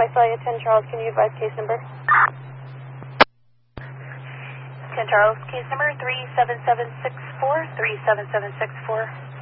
Visalia 10 Charles, can you advise case number? 10 Charles, case number 37764, 37764.